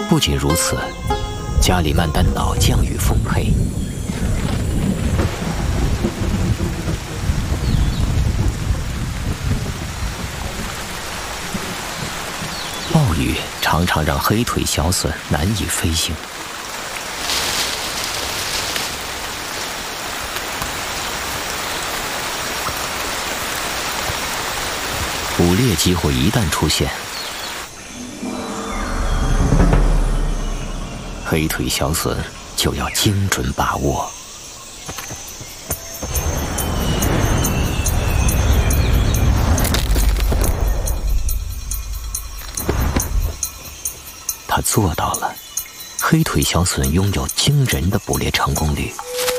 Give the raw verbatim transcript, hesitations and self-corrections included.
不仅如此，加里曼丹岛降雨丰沛，暴雨常常让黑腿小隼难以飞行。捕猎机会一旦出现，黑腿小隼就要精准把握。他做到了，黑腿小隼拥有惊人的捕猎成功率。